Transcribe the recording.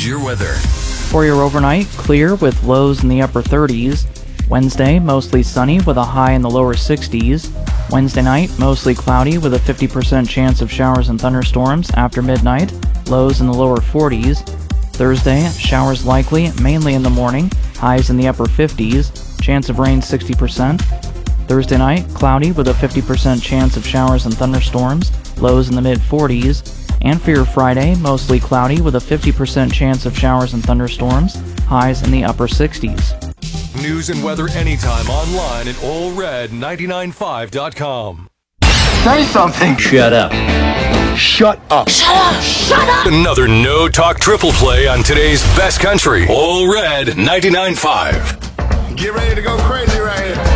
your weather. For your overnight, clear with lows in the upper 30s. Wednesday, mostly sunny with a high in the lower 60s. Wednesday night, mostly cloudy with a 50% chance of showers and thunderstorms after midnight, lows in the lower 40s. Thursday, showers likely, mainly in the morning, highs in the upper 50s, chance of rain 60%. Thursday night, cloudy with a 50% chance of showers and thunderstorms, lows in the mid-40s. And for your Friday, mostly cloudy with a 50% chance of showers and thunderstorms, highs in the upper 60s. News and weather anytime online at allred995.com. Say something. Shut up. Shut up. Shut up. Shut up. Another no talk triple play on today's best country. All Red 99.5. Get ready to go crazy right here.